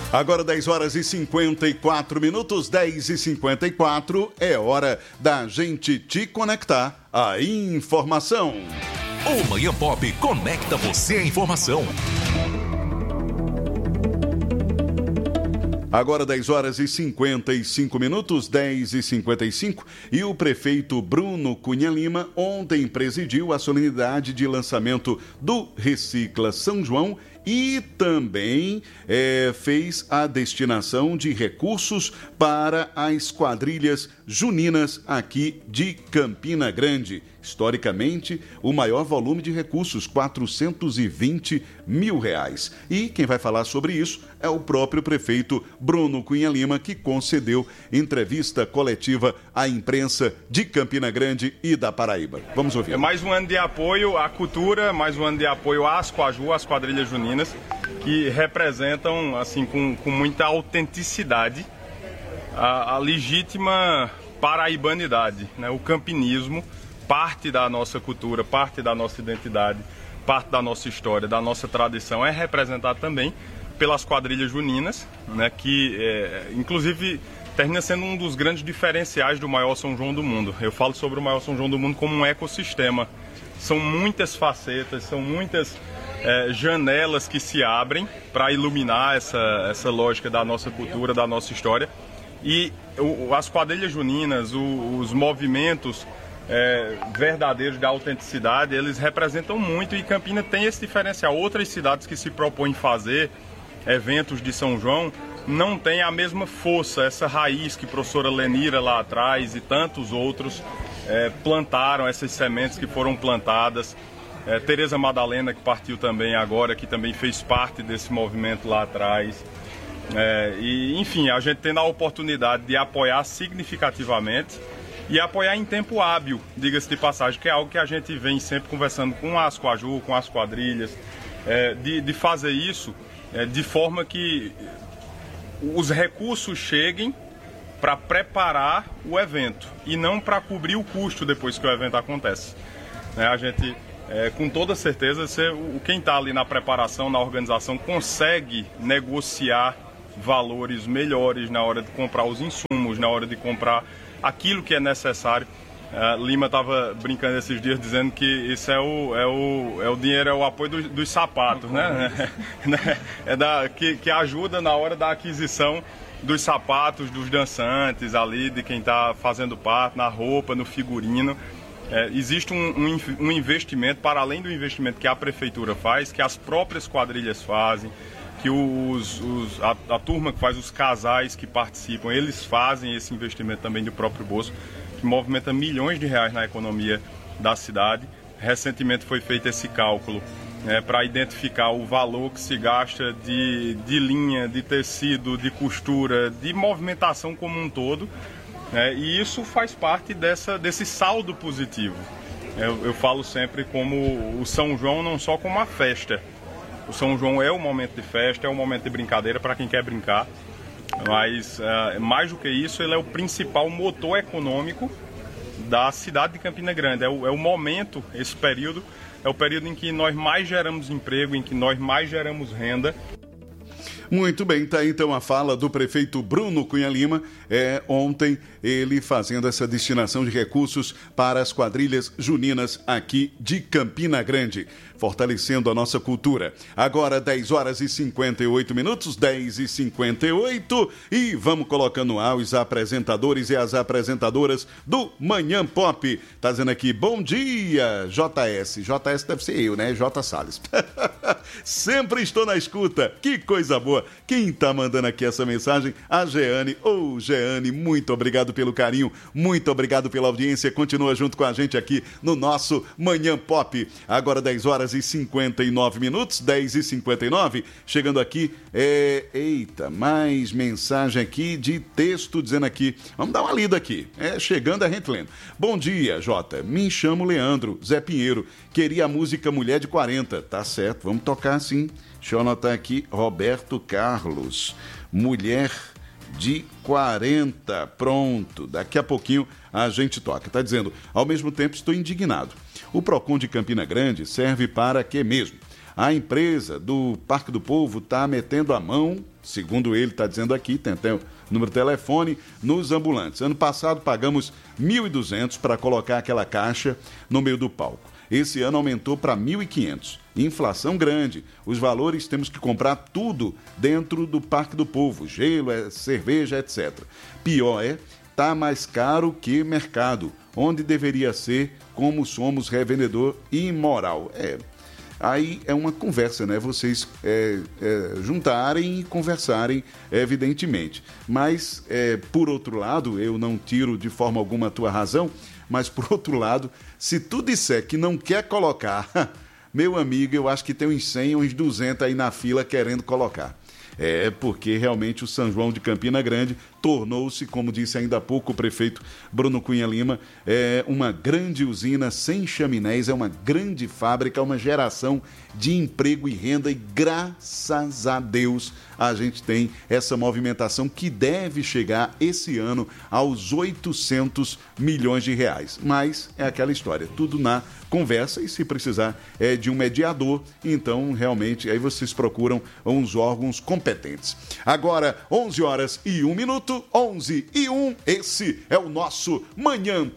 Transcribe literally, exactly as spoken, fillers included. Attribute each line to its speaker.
Speaker 1: Agora dez horas e cinquenta e quatro minutos, dez e cinquenta e quatro, é hora da gente te conectar à informação.
Speaker 2: O Manhã Pop conecta você à informação.
Speaker 1: Agora dez horas e cinquenta e cinco minutos, dez e cinquenta e cinco, e o prefeito Bruno Cunha Lima ontem presidiu a solenidade de lançamento do Recicla São João e também é, fez a destinação de recursos para as quadrilhas juninas aqui de Campina Grande. Historicamente, o maior volume de recursos, quatrocentos e vinte mil reais. E quem vai falar sobre isso é o próprio prefeito Bruno Cunha Lima, que concedeu entrevista coletiva à imprensa de Campina Grande e da Paraíba. Vamos ouvir.
Speaker 3: É mais um ano de apoio à cultura, mais um ano de apoio às Quaju, às quadrilhas juninas, que representam, assim, com, com muita autenticidade, a, a legítima paraibanidade, né? O campinismo, parte da nossa cultura, parte da nossa identidade, parte da nossa história, da nossa tradição, é representado também pelas quadrilhas juninas, né, que é, inclusive termina sendo um dos grandes diferenciais do maior São João do mundo. Eu falo sobre o maior São João do mundo como um ecossistema. São muitas facetas, são muitas é, janelas que se abrem para iluminar essa, essa lógica da nossa cultura, da nossa história. E o, as quadrilhas juninas, o, os movimentos É, verdadeiros da autenticidade, eles representam muito, e Campina tem esse diferencial. Outras cidades que se propõem fazer eventos de São João não têm a mesma força, essa raiz que a professora Lenira lá atrás e tantos outros é, plantaram, essas sementes que foram plantadas. É, Tereza Madalena, que partiu também agora, que também fez parte desse movimento lá atrás. É, e, enfim, a gente tendo a oportunidade de apoiar significativamente e apoiar em tempo hábil, diga-se de passagem, que é algo que a gente vem sempre conversando com as Quaju, com as quadrilhas, é, de, de fazer isso é, de forma que os recursos cheguem para preparar o evento e não para cobrir o custo depois que o evento acontece. É, a gente, é, com toda certeza, você, o, quem está ali na preparação, na organização, consegue negociar valores melhores na hora de comprar os insumos, na hora de comprar aquilo que é necessário. Uh, Lima estava brincando esses dias dizendo que isso é o, é o, é o dinheiro, é o apoio dos, dos sapatos, né? É da, que, que ajuda na hora da aquisição dos sapatos, dos dançantes ali, de quem está fazendo parte, na roupa, no figurino. É, existe um, um, um investimento, para além do investimento que a prefeitura faz, que as próprias quadrilhas fazem, que os, os, a, a turma que faz, os casais que participam, eles fazem esse investimento também do próprio bolso, que movimenta milhões de reais na economia da cidade. Recentemente foi feito esse cálculo, né, para identificar o valor que se gasta de, de linha, de tecido, de costura, de movimentação como um todo, né, e isso faz parte dessa, desse saldo positivo. Eu, eu falo sempre como o São João não só como uma festa. O São João é um momento de festa, é um momento de brincadeira para quem quer brincar, mas uh, mais do que isso, ele é o principal motor econômico da cidade de Campina Grande. É o, é o momento, esse período, é o período em que nós mais geramos emprego, em que nós mais geramos renda.
Speaker 1: Muito bem, tá aí então a fala do prefeito Bruno Cunha Lima, é, ontem ele fazendo essa destinação de recursos para as quadrilhas juninas aqui de Campina Grande, fortalecendo a nossa cultura. Agora dez horas e cinquenta e oito minutos, dez e cinquenta e oito, e vamos colocando no ar os apresentadores e as apresentadoras do Manhã Pop. Tá dizendo aqui, bom dia, J S. J S deve ser eu, né? J. Salles. Sempre estou na escuta, que coisa boa. Quem tá mandando aqui essa mensagem? A Jeane. Ô, oh, Jeane, muito obrigado pelo carinho, muito obrigado pela audiência. Continua junto com a gente aqui no nosso Manhã Pop. Agora dez horas e cinquenta e nove minutos, dez e cinquenta e nove. Chegando aqui, é... eita, mais mensagem aqui de texto dizendo aqui. Vamos dar uma lida aqui. É, chegando a gente lendo. Bom dia, Jota. Me chamo Leandro, Zé Pinheiro. Queria a música Mulher de quarenta. Tá certo, vamos tocar sim. Deixa eu anotar aqui, Roberto Carlos, Mulher de quarenta, pronto, daqui a pouquinho a gente toca. Tá dizendo, ao mesmo tempo estou indignado. O Procon de Campina Grande serve para quê mesmo? A empresa do Parque do Povo está metendo a mão, segundo ele está dizendo aqui, tem até o número de telefone, nos ambulantes. Ano passado pagamos mil e duzentos para colocar aquela caixa no meio do palco. Esse ano aumentou para mil e quinhentos. Inflação grande. Os valores temos que comprar tudo dentro do Parque do Povo. Gelo, cerveja, etcétera. Pior é, tá mais caro que mercado, onde deveria ser como somos revendedor imoral. É, aí é uma conversa, né? Vocês é, é, juntarem e conversarem, evidentemente. Mas, é, por outro lado, eu não tiro de forma alguma a tua razão, mas, por outro lado, se tu disser que não quer colocar, meu amigo, eu acho que tem uns cem, uns duzentos aí na fila querendo colocar. É porque realmente o São João de Campina Grande tornou-se, como disse ainda há pouco o prefeito Bruno Cunha Lima, é uma grande usina sem chaminés, é uma grande fábrica, uma geração de emprego e renda, e graças a Deus a gente tem essa movimentação que deve chegar esse ano aos oitocentos milhões de reais. Mas é aquela história, tudo na conversa, e se precisar é de um mediador, então realmente aí vocês procuram uns órgãos competentes. Agora, onze horas e um minuto, onze e um, esse é o nosso Manhã